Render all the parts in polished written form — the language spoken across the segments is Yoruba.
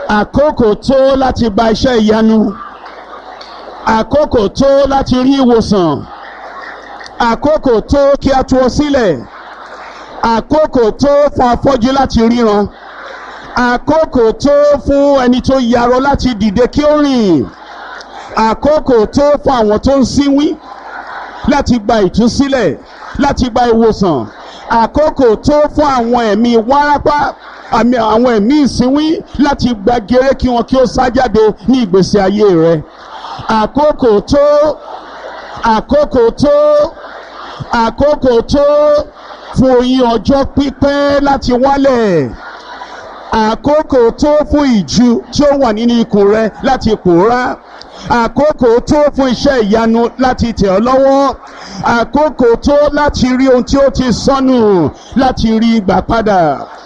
àkókò tó láti gba iṣẹ́ ìyanu, àkókò tó láti rí ìwòsàn, àkókò tó kí a tú ọ sílẹ̀, àkókò tó fún afọ́jú láti ríran, àkókò tó fún ẹni tó yarọ láti dìde kí ó rìn, àkókò tó fún àwọn tó ń sínwín láti gba ìtúsílẹ̀, láti gba ìwòsàn, àkókò tó fún àwọn ẹ̀mí wárápá, àwọn ẹ̀mí ìsínwín láti gba gèrè kí wọn kí ó sá jáde ní ìgbésí ayé rẹ. Àkókò tó, àkókò tó, àkókò tó fún oyin ọjọ́ pípẹ́ láti wálẹ̀, àkókò tó fún ìju tí ó wà nínú ikùn rẹ láti pòórá, àkókò tó fún iṣẹ́ ìyanu láti tẹ̀ ọ́ lọ́wọ́, àkókò tó láti rí ohun tí ó ti sọnù láti rí gbà padà,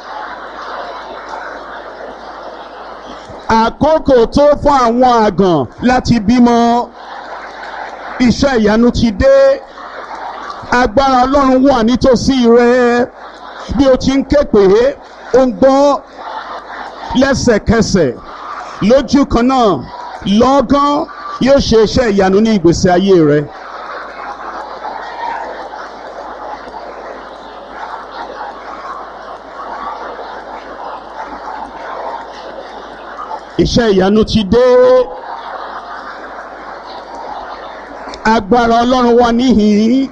àkókò tó fún àwọn àgàn láti bímọ. Iṣẹ́ ìyanu ti dé, agbára Ọlọ́run wà nítòsí rẹ. Bí o ti ń ké pè é, ó ń gbọ́ lẹ́sẹ̀kẹsẹ̀, lójú kan náà, lọ́gán yóò ṣe iṣẹ́ ìyanu ní ìgbésí ayé rẹ. Iṣẹ́ ìyanu ti dé, agbára Ọlọ́run wà níhìn-ín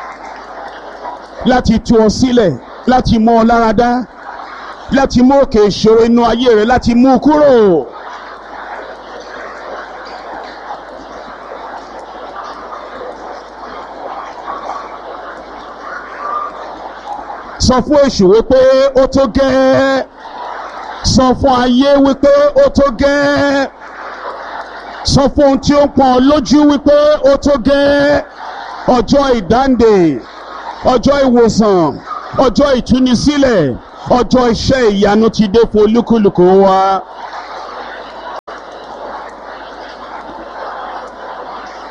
láti tú ọ sílẹ̀, láti mú ọ lára dá, láti mú òkè ìṣòro inú ayé rẹ, láti mú kúrò. Sọ fún èṣù wípé ó tó gẹ́ẹ́, sọ fún ayé wípé ó tó gẹ́ẹ́, sọ fún ohun tí ó ń pọ́n lójú wípé ó tó gẹ́ẹ́. Ọjọ́ ìdáǹdè, ọjọ́ ìwòsàn, ọjọ́ ìtúnisílẹ̀, ọjọ́ iṣẹ́ ìyanu ti dé fún olúkúlùkù wa.